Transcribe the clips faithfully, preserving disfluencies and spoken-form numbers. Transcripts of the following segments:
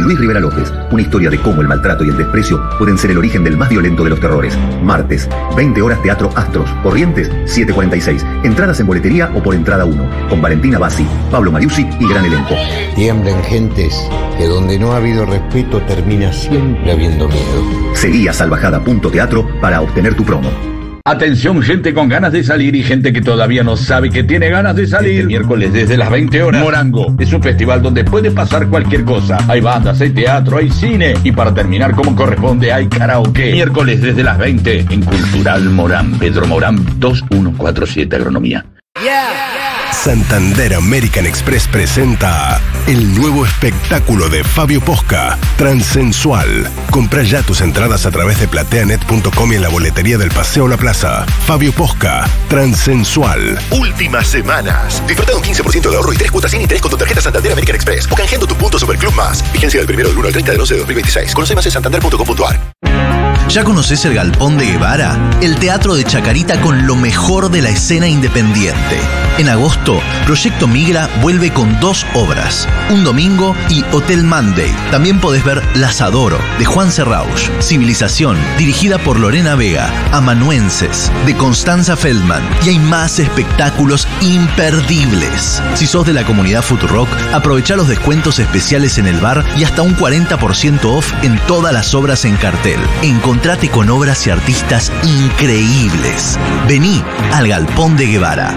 Luis Rivera López, una historia de cómo el maltrato y el desprecio pueden ser el origen del más violento de los terrores. Martes, veinte horas, Teatro Astros, Corrientes, siete cuarenta y seis. Entradas en boletería o por entrada uno, con Valentina Bassi, Pablo Mariusi y gran elenco. Tiemblen gentes, que donde no ha habido respeto termina siempre habiendo miedo. Seguí a salvajada punto teatro para obtener tu promo. Atención, gente con ganas de salir y gente que todavía no sabe que tiene ganas de salir. Este miércoles desde las veinte horas, Morango. Es un festival donde puede pasar cualquier cosa. Hay bandas, hay teatro, hay cine. Y para terminar como corresponde, hay karaoke. Miércoles desde las veinte en Cultural Morán. Pedro Morán, dos uno cuatro siete, Agronomía. Yeah. Santander American Express presenta el nuevo espectáculo de Fabio Posca, Transsensual. Compra ya tus entradas a través de plateanet punto com y en la boletería del Paseo La Plaza. Fabio Posca, Transsensual. Últimas semanas. Disfruta de un quince por ciento de ahorro y tres cuotas sin interés con tu tarjeta Santander American Express o canjeando tu punto Superclub Más. Vigencia del primero del uno al treinta del once de dos mil veintiséis. Conoce más en santander punto com punto a r. ¿Ya conoces el Galpón de Guevara? El teatro de Chacarita con lo mejor de la escena independiente. En agosto, Proyecto Migra vuelve con dos obras, Un Domingo y Hotel Monday. También podés ver Las Adoro, de Juan Serrauch, Civilización, dirigida por Lorena Vega, Amanuenses, de Constanza Feldman, y hay más espectáculos imperdibles. Si sos de la comunidad Futurock, aprovecha los descuentos especiales en el bar y hasta un cuarenta por ciento off en todas las obras en cartel. Encontrate con obras y artistas increíbles. Vení al Galpón de Guevara.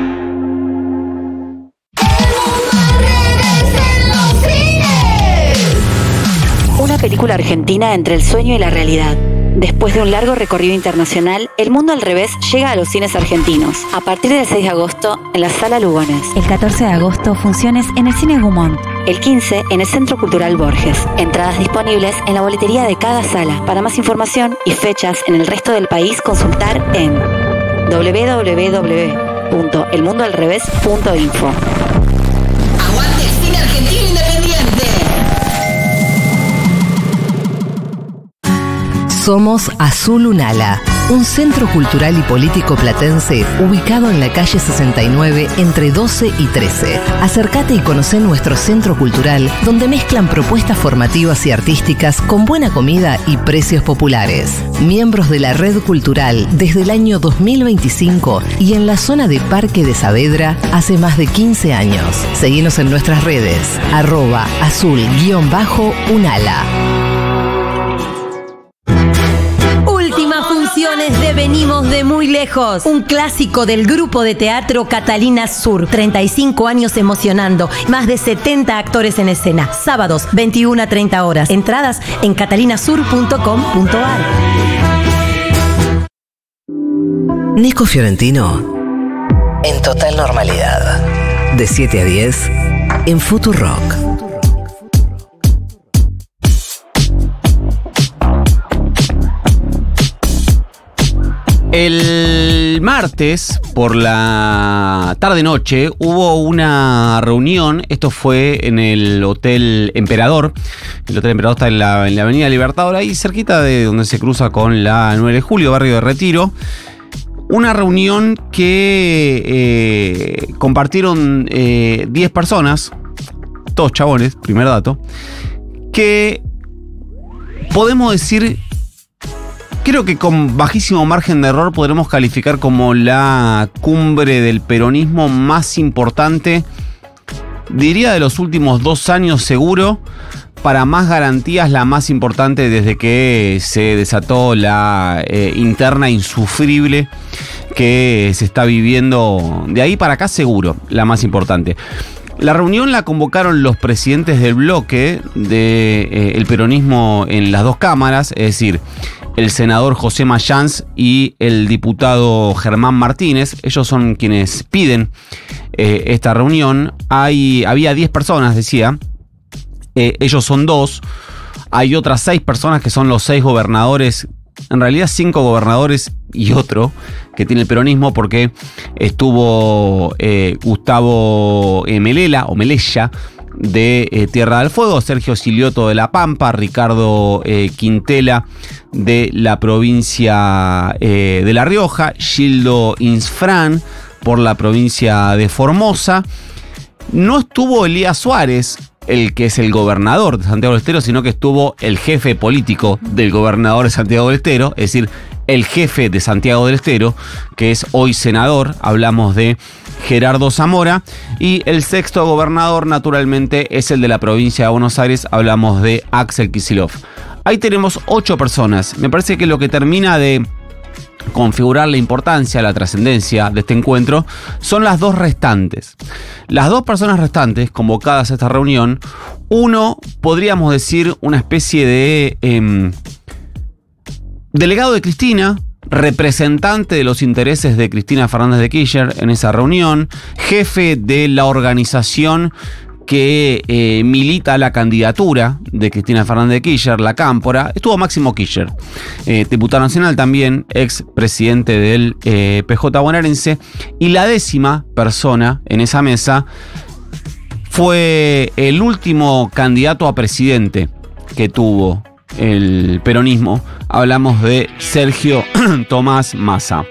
Una película argentina entre el sueño y la realidad. Después de un largo recorrido internacional, El Mundo al Revés llega a los cines argentinos. A partir del seis de agosto, en la Sala Lugones. El catorce de agosto, funciones en el Cine Gumont. El quince, en el Centro Cultural Borges. Entradas disponibles en la boletería de cada sala. Para más información y fechas en el resto del país, consultar en doble u doble u doble u punto el mundo al revés punto info. ¡Aguante el cine argentino independiente! Somos Azul Unala, un centro cultural y político platense ubicado en la calle sesenta y nueve entre doce y trece. Acércate y conocé nuestro centro cultural, donde mezclan propuestas formativas y artísticas con buena comida y precios populares. Miembros de la red cultural desde el año dos mil veinticinco y en la zona de Parque de Saavedra hace más de quince años. Seguinos en nuestras redes, arroba azul-unala. Funciones de Venimos de Muy Lejos, un clásico del grupo de teatro Catalina Sur. treinta y cinco años emocionando, más de setenta actores en escena. Sábados, veintiuna a treinta horas. Entradas en catalinasur punto com punto a r. Nico Fiorentino, en total normalidad. De siete a diez, en Futurock. El martes, por la tarde-noche, hubo una reunión. Esto fue en el Hotel Emperador. El Hotel Emperador está en la, en la Avenida Libertador, ahí cerquita de donde se cruza con la nueve de julio, barrio de Retiro. Una reunión que eh, compartieron eh, diez personas, todos chabones, primer dato, que podemos decir... Creo que con bajísimo margen de error podremos calificar como la cumbre del peronismo más importante, diría de los últimos dos años seguro, para más garantías la más importante desde que se desató la eh, interna insufrible que se está viviendo de ahí para acá seguro, la más importante. La reunión la convocaron los presidentes del bloque del de, eh, peronismo en las dos cámaras, es decir, el senador José Mayans y el diputado Germán Martínez. Ellos son quienes piden eh, esta reunión. Hay, había diez personas, decía. Eh, ellos son dos. Hay otras seis personas que son los seis gobernadores. En realidad cinco gobernadores y otro que tiene el peronismo, porque estuvo eh, Gustavo eh, Melela o Melella de eh, Tierra del Fuego, Sergio Silioto de La Pampa, Ricardo eh, Quintela de la provincia eh, de La Rioja, Gildo Insfrán por la provincia de Formosa. No estuvo Elías Suárez, el que es el gobernador de Santiago del Estero, sino que estuvo el jefe político del gobernador de Santiago del Estero, es decir, el jefe de Santiago del Estero, que es hoy senador, hablamos de Gerardo Zamora, y el sexto gobernador, naturalmente, es el de la provincia de Buenos Aires, hablamos de Axel Kicillof. Ahí tenemos ocho personas. Me parece que lo que termina de configurar la importancia, la trascendencia de este encuentro son las dos restantes. Las dos personas restantes convocadas a esta reunión, uno, podríamos decir, una especie de eh, delegado de Cristina, representante de los intereses de Cristina Fernández de Kirchner en esa reunión, jefe de la organización que eh, milita la candidatura de Cristina Fernández de Kirchner, la Cámpora. Estuvo Máximo Kirchner, eh, diputado nacional también, ex presidente del eh, P J bonaerense, y la décima persona en esa mesa fue el último candidato a presidente que tuvo el peronismo. Hablamos de Sergio Tomás Massa.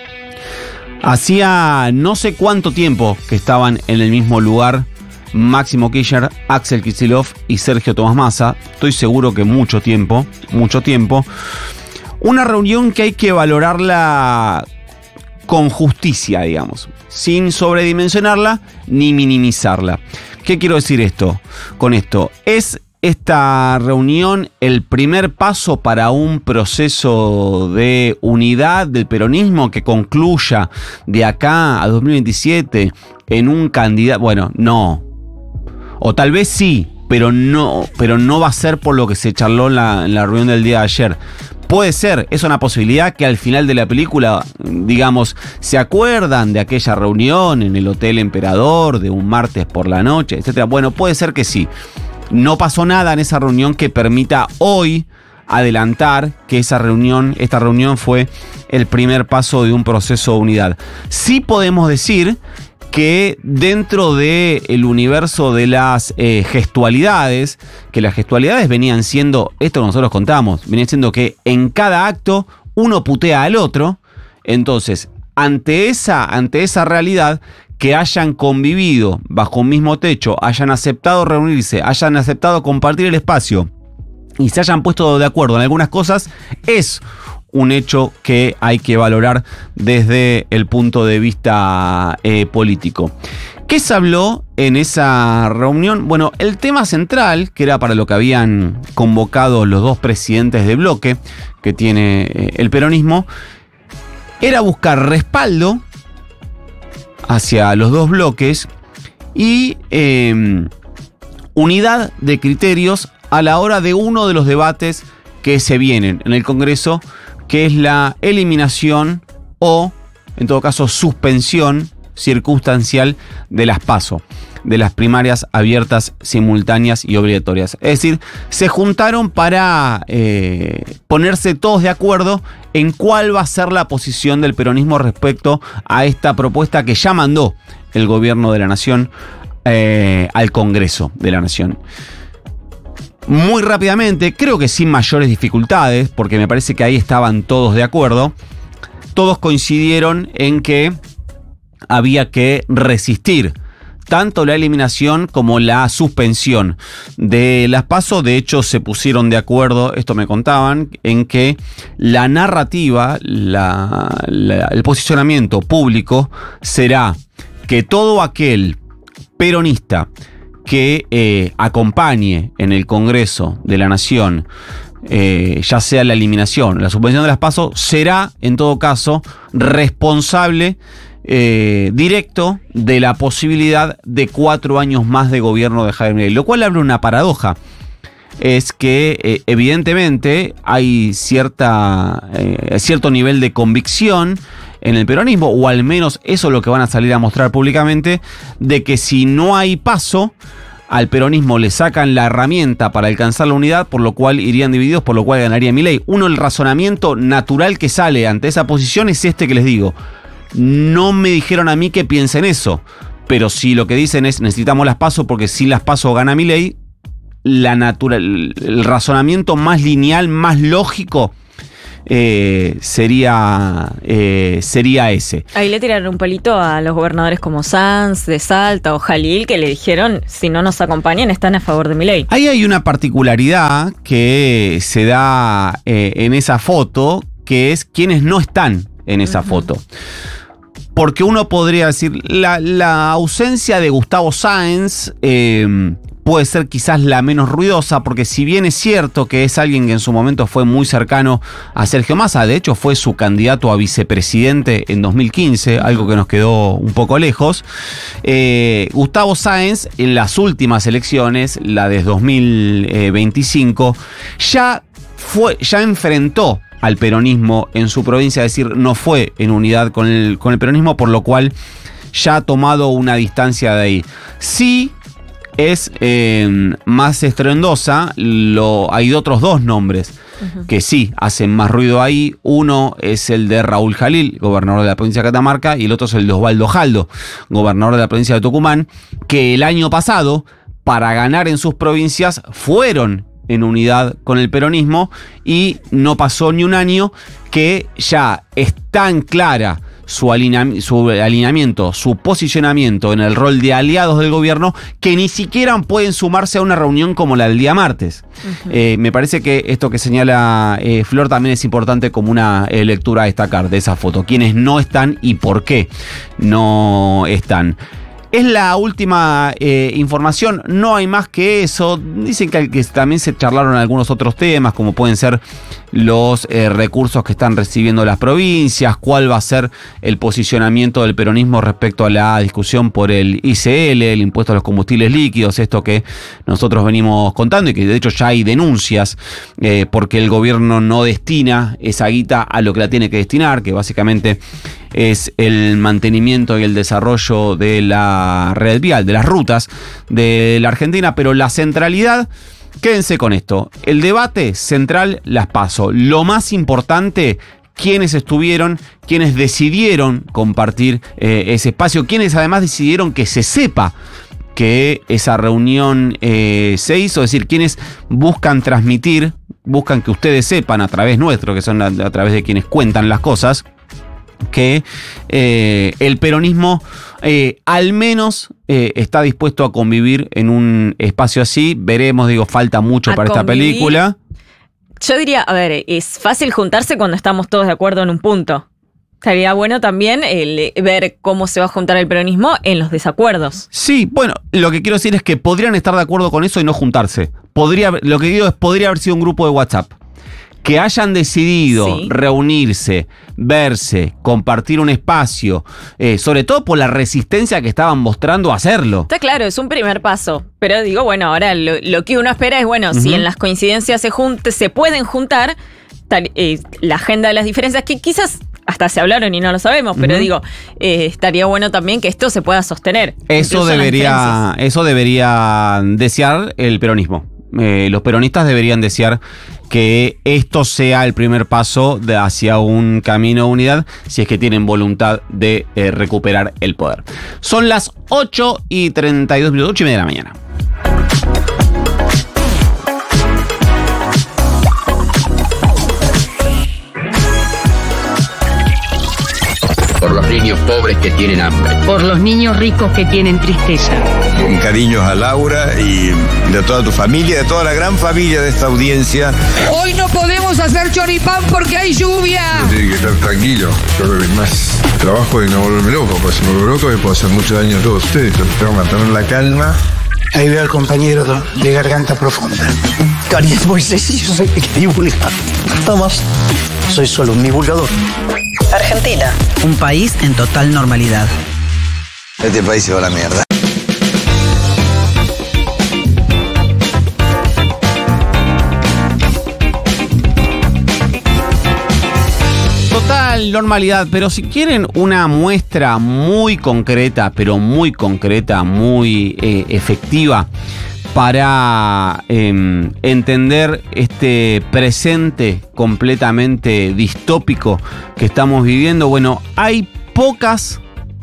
Hacía no sé cuánto tiempo que estaban en el mismo lugar Máximo Kirchner, Axel Kicillof y Sergio Tomás Massa. Estoy seguro que mucho tiempo, mucho tiempo. Una reunión que hay que valorarla con justicia, digamos, sin sobredimensionarla ni minimizarla. ¿Qué quiero decir esto? Con esto, ¿es esta reunión el primer paso para un proceso de unidad del peronismo que concluya de acá a dos mil veintisiete en un candidato? Bueno, no. O tal vez sí, pero no, pero no va a ser por lo que se charló en la, en la reunión del día de ayer. Puede ser, es una posibilidad que al final de la película, digamos, se acuerdan de aquella reunión en el Hotel Emperador de un martes por la noche, etcétera. Bueno, puede ser que sí. No pasó nada en esa reunión que permita hoy adelantar que esa reunión, esta reunión fue el primer paso de un proceso de unidad. Sí podemos decir que dentro del universo de las eh, gestualidades, que las gestualidades venían siendo, esto que nosotros contamos, venía siendo que en cada acto uno putea al otro. Entonces, ante esa, ante esa realidad, que hayan convivido bajo un mismo techo, hayan aceptado reunirse, hayan aceptado compartir el espacio y se hayan puesto de acuerdo en algunas cosas, es un hecho que hay que valorar desde el punto de vista eh, político. ¿Qué se habló en esa reunión? Bueno, el tema central, que era para lo que habían convocado los dos presidentes de bloque que tiene eh, el peronismo, era buscar respaldo hacia los dos bloques y eh, unidad de criterios a la hora de uno de los debates que se vienen en el Congreso, que es la eliminación o, en todo caso, suspensión circunstancial de las PASO, de las primarias abiertas, simultáneas y obligatorias. Es decir, se juntaron para eh, ponerse todos de acuerdo en cuál va a ser la posición del peronismo respecto a esta propuesta que ya mandó el gobierno de la Nación eh, al Congreso de la Nación. Muy rápidamente, creo que sin mayores dificultades, porque me parece que ahí estaban todos de acuerdo, todos coincidieron en que había que resistir tanto la eliminación como la suspensión de las PASO. De hecho, se pusieron de acuerdo, esto me contaban, en que la narrativa, la, la, el posicionamiento público será que todo aquel peronista que eh, acompañe en el Congreso de la Nación, eh, ya sea la eliminación o la suspensión de las PASO, será, en todo caso, responsable eh, directo de la posibilidad de cuatro años más de gobierno de Javier Milei. Lo cual abre una paradoja. Es que eh, evidentemente hay cierta, eh, cierto nivel de convicción en el peronismo, o al menos eso es lo que van a salir a mostrar públicamente, de que si no hay paso, al peronismo le sacan la herramienta para alcanzar la unidad, por lo cual irían divididos, por lo cual ganaría Milei. Uno, el razonamiento natural que sale ante esa posición es este que les digo. No me dijeron a mí que piensen eso, pero si lo que dicen es necesitamos las PASO porque sin las PASO gana Milei, la natural, el razonamiento más lineal, más lógico, eh, sería, eh, sería ese. Ahí le tiraron un palito a los gobernadores como Sanz, de Salta o Jalil, que le dijeron, si no nos acompañan, están a favor de Milei. Ahí hay una particularidad que se da eh, en esa foto, que es quienes no están en esa uh-huh. foto. Porque uno podría decir, la, la ausencia de Gustavo Sáenz eh, puede ser quizás la menos ruidosa, porque si bien es cierto que es alguien que en su momento fue muy cercano a Sergio Massa, de hecho fue su candidato a vicepresidente en dos mil quince, algo que nos quedó un poco lejos, eh, Gustavo Sáenz en las últimas elecciones, la de dos mil veinticinco, ya, fue, ya enfrentó al peronismo en su provincia, es decir, no fue en unidad con el, con el peronismo, por lo cual ya ha tomado una distancia de ahí. Sí es eh, más estruendosa, lo, hay otros dos nombres uh-huh. que sí hacen más ruido ahí. Uno es el de Raúl Jalil, gobernador de la provincia de Catamarca, y el otro es el de Osvaldo Jaldo, gobernador de la provincia de Tucumán, que el año pasado, para ganar en sus provincias, fueron en unidad con el peronismo, y no pasó ni un año que ya es tan clara su, alinea, su alineamiento, su posicionamiento en el rol de aliados del gobierno, que ni siquiera pueden sumarse a una reunión como la del día martes. Uh-huh. Eh, me parece que esto que señala eh, Flor también es importante como una eh, lectura a destacar de esa foto. Quiénes no están y por qué no están. Es la última eh, información, no hay más que eso. Dicen que, que también se charlaron algunos otros temas, como pueden ser los eh, recursos que están recibiendo las provincias, cuál va a ser el posicionamiento del peronismo respecto a la discusión por el I C L, el impuesto a los combustibles líquidos, esto que nosotros venimos contando y que de hecho ya hay denuncias eh, porque el gobierno no destina esa guita a lo que la tiene que destinar, que básicamente es el mantenimiento y el desarrollo de la red vial, de las rutas de la Argentina, pero la centralidad, quédense con esto, el debate central las PASO, lo más importante, quienes estuvieron, quienes decidieron compartir eh, ese espacio, quienes además decidieron que se sepa que esa reunión eh, se hizo, es decir, quienes buscan transmitir, buscan que ustedes sepan a través nuestro, que son a, a través de quienes cuentan las cosas, que eh, el peronismo eh, al menos eh, está dispuesto a convivir en un espacio así. Veremos, digo, falta mucho a para convivir. Esta película. Yo diría, a ver, es fácil juntarse cuando estamos todos de acuerdo en un punto. Estaría bueno también el, ver cómo se va a juntar el peronismo en los desacuerdos. Sí, bueno, lo que quiero decir es que podrían estar de acuerdo con eso y no juntarse. Podría, lo que digo es, podría haber sido un grupo de WhatsApp. Que hayan decidido sí. reunirse, verse, compartir un espacio, eh, sobre todo por la resistencia que estaban mostrando a hacerlo. Está claro, es un primer paso. Pero digo, bueno, ahora lo, lo que uno espera es, bueno, uh-huh. si en las coincidencias se, junte, se pueden juntar, tal, eh, la agenda de las diferencias, que quizás hasta se hablaron y no lo sabemos, pero uh-huh. digo, eh, estaría bueno también que esto se pueda sostener. Eso debería, eso debería desear el peronismo. Eh, los peronistas deberían desear que esto sea el primer paso de hacia un camino de unidad, si es que tienen voluntad de eh, recuperar el poder. Son las ocho y treinta y dos minutos, ocho y media de la mañana. Por los niños pobres que tienen hambre. Por los niños ricos que tienen tristeza. Con cariños a Laura y de toda tu familia, de toda la gran familia de esta audiencia. Hoy no podemos hacer choripán porque hay lluvia. Tiene que estar tranquilo. Yo creo que más trabajo de no volverme loco, porque si me vuelvo loco me puedo hacer mucho daño a todos ustedes. Tengo que mantener la calma. Ahí veo al compañero de garganta profunda. Cariño, Moisés, yo soy el que divulga. Tomás, soy solo un divulgador. Argentina, un país en total normalidad. Este país se va a la mierda. Total normalidad, pero si quieren una muestra muy concreta, pero muy concreta, muy eh, efectiva para eh, entender este presente completamente distópico que estamos viviendo, bueno, hay pocas,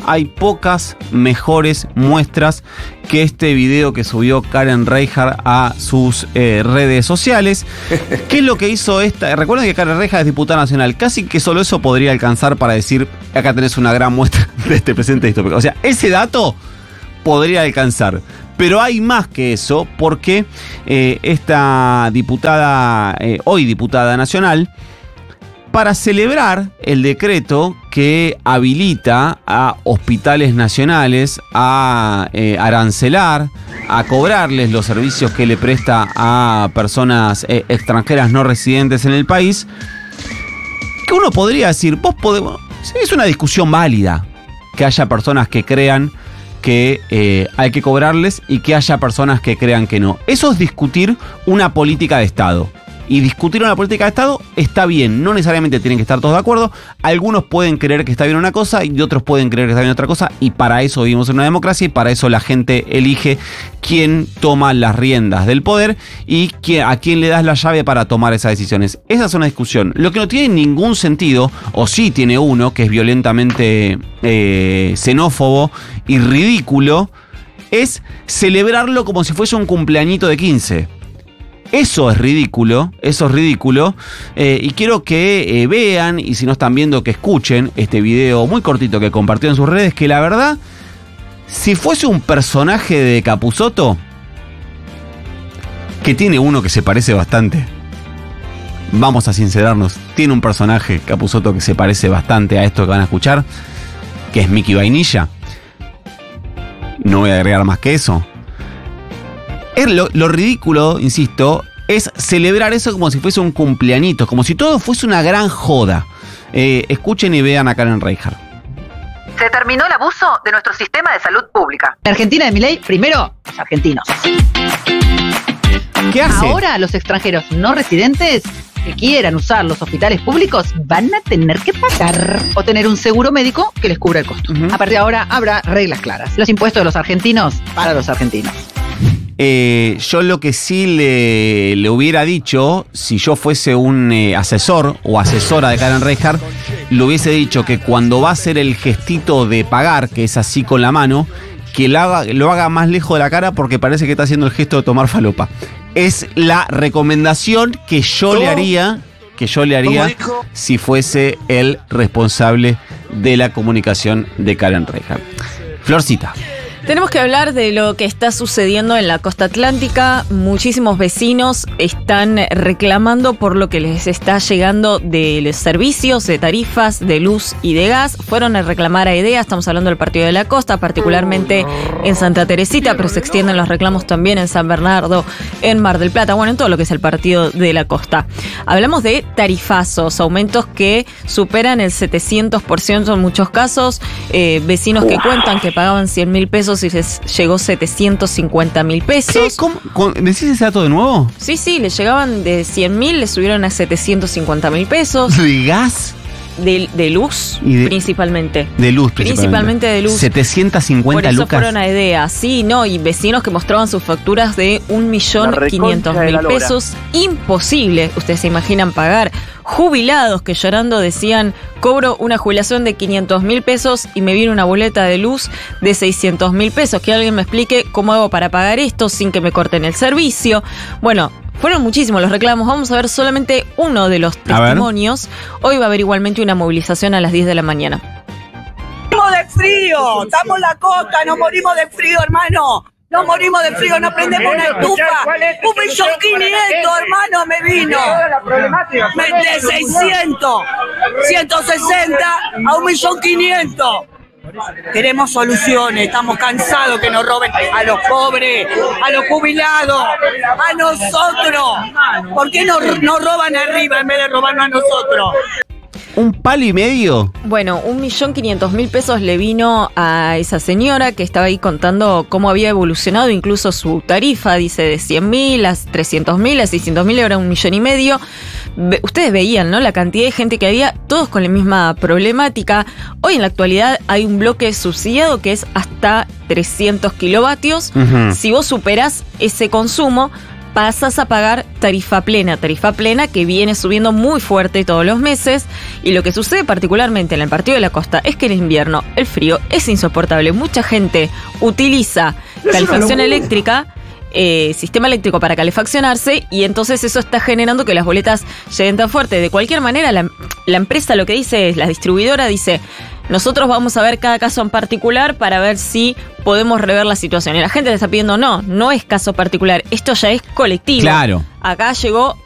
hay pocas mejores muestras que este video que subió Karen Reijard a sus eh, redes sociales. ¿Qué es lo que hizo esta? Recuerden que Karen Reijard es diputada nacional. Casi que solo eso podría alcanzar para decir, acá tenés una gran muestra de este presente distópico. O sea, ese dato podría alcanzar. Pero hay más que eso, porque eh, esta diputada, eh, hoy diputada nacional, para celebrar el decreto que habilita a hospitales nacionales a eh, arancelar, a cobrarles los servicios que le presta a personas eh, extranjeras no residentes en el país, que uno podría decir, vos podemos, es una discusión válida que haya personas que crean que eh, hay que cobrarles y que haya personas que crean que no. Eso es discutir una política de Estado. Y discutir una política de Estado está bien, no necesariamente tienen que estar todos de acuerdo. Algunos pueden creer que está bien una cosa y otros pueden creer que está bien otra cosa, y para eso vivimos en una democracia y para eso la gente elige quién toma las riendas del poder y quién, a quién le das la llave para tomar esas decisiones. Esa es una discusión. Lo que no tiene ningún sentido, o sí tiene uno, que es violentamente eh, xenófobo y ridículo, es celebrarlo como si fuese un cumpleañito de quince. Eso es ridículo, eso es ridículo, eh, y quiero que eh, vean, y si no están viendo, que escuchen este video muy cortito que compartió en sus redes, que la verdad, si fuese un personaje de Capusotto, que tiene uno que se parece bastante, vamos a sincerarnos, tiene un personaje, Capusotto, que se parece bastante a esto que van a escuchar, que es Mickey Vainilla. No voy a agregar más que eso. Es lo, lo ridículo, insisto, es celebrar eso como si fuese un cumpleañito, como si todo fuese una gran joda. Eh, escuchen y vean a Karen Reijard. Se terminó el abuso de nuestro sistema de salud pública. En Argentina de Milei, primero los argentinos. ¿Qué hace? Ahora los extranjeros no residentes que quieran usar los hospitales públicos van a tener que pagar o tener un seguro médico que les cubra el costo. Uh-huh. A partir de ahora habrá reglas claras. Los impuestos de los argentinos para los argentinos. Eh, yo lo que sí le, le hubiera dicho, si yo fuese un eh, asesor o asesora de Karen Reijard, le hubiese dicho que cuando va a hacer el gestito de pagar, que es así con la mano, que lo haga, lo haga más lejos de la cara, porque parece que está haciendo el gesto de tomar falopa. Es la recomendación que yo ¿Cómo? le haría, que yo le haría si fuese el responsable de la comunicación de Karen Reijard. Florcita. Tenemos que hablar de lo que está sucediendo en la costa atlántica. Muchísimos vecinos están reclamando por lo que les está llegando de los servicios, de tarifas, de luz y de gas. Fueron a reclamar a EDEA, estamos hablando del Partido de la Costa, particularmente en Santa Teresita, pero se extienden los reclamos también en San Bernardo, en Mar del Plata, bueno, en todo lo que es el Partido de la Costa. Hablamos de tarifazos, aumentos que superan el setecientos por ciento en muchos casos, eh, vecinos que cuentan que pagaban cien mil pesos y les llegó setecientos cincuenta mil pesos. ¿Qué? ¿Cómo? ¿Decís ese dato de nuevo? Sí, sí, les llegaban de cien mil, les subieron a setecientos cincuenta mil pesos. ¿De gas? De, de luz, de, principalmente. De luz, principalmente. Principalmente de luz. setecientos cincuenta lucas. Por eso fueron a EDEA, sí, no, y vecinos que mostraban sus facturas de un millón quinientos mil pesos. Imposible, ustedes se imaginan pagar. Jubilados que llorando decían, cobro una jubilación de quinientos mil pesos y me viene una boleta de luz de seiscientos mil pesos. Que alguien me explique cómo hago para pagar esto sin que me corten el servicio. Bueno, fueron muchísimos los reclamos. Vamos a ver solamente uno de los testimonios. Hoy va a haber igualmente una movilización a las diez de la mañana. Morimos de frío, estamos en la costa, nos morimos de frío, hermano. Nos morimos de frío, no prendemos una estufa. Un millón quinientos, hermano, me vino. De seiscientos, ciento sesenta a un millón quinientos. Queremos soluciones, estamos cansados que nos roben a los pobres, a los jubilados, a nosotros. ¿Por qué nos, nos roban arriba en vez de robarnos a nosotros? ¿Un palo y medio? Bueno, un millón quinientos mil pesos le vino a esa señora que estaba ahí contando cómo había evolucionado incluso su tarifa. Dice de cien mil a trescientos mil a seiscientos mil, ahora un millón y medio. Ustedes veían, ¿no? La cantidad de gente que había, todos con la misma problemática. Hoy en la actualidad hay un bloque subsidiado que es hasta trescientos kilovatios. Uh-huh. Si vos superás ese consumo, pasas a pagar tarifa plena, tarifa plena que viene subiendo muy fuerte todos los meses, y lo que sucede particularmente en el Partido de la Costa es que en invierno el frío es insoportable. Mucha gente utiliza calefacción eléctrica, eh, sistema eléctrico para calefaccionarse, y entonces eso está generando que las boletas lleguen tan fuerte. De cualquier manera, la, la empresa lo que dice es, la distribuidora dice, nosotros vamos a ver cada caso en particular para ver si podemos rever la situación. Y la gente le está pidiendo, no, no es caso particular, esto ya es colectivo. Claro. Acá llegó